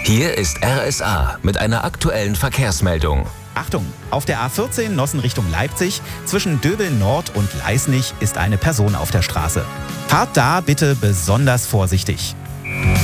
Hier ist RSA mit einer aktuellen Verkehrsmeldung. Achtung, auf der A14 Nossen Richtung Leipzig zwischen Döbeln Nord und Leisnig ist eine Person auf der Straße. Fahrt da bitte besonders vorsichtig.